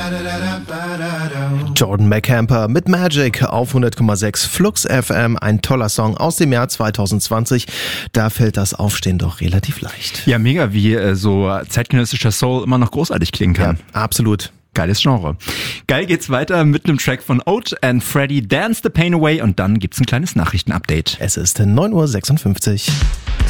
Jordan McCamper mit Magic auf 100,6 Flux FM, ein toller Song aus dem Jahr 2020. Da fällt das Aufstehen doch relativ leicht. Ja, mega, wie so zeitgenössischer Soul immer noch großartig klingen kann. Ja, absolut. Geiles Genre. Geil geht's weiter mit einem Track von Oat and Freddy, Dance the Pain Away, und dann gibt's ein kleines Nachrichtenupdate. Es ist 9:56 Uhr.